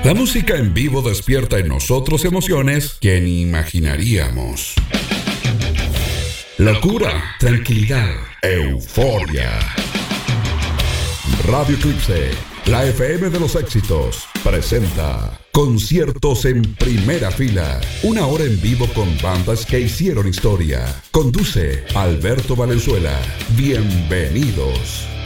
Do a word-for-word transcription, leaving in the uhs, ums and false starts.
La música en vivo despierta en nosotros emociones que ni imaginaríamos. Locura, tranquilidad, euforia. Radio Eclipse, la F M de los éxitos, presenta Conciertos en Primera Fila. Una hora en vivo con bandas que hicieron historia. Conduce Alberto Valenzuela. Bienvenidos.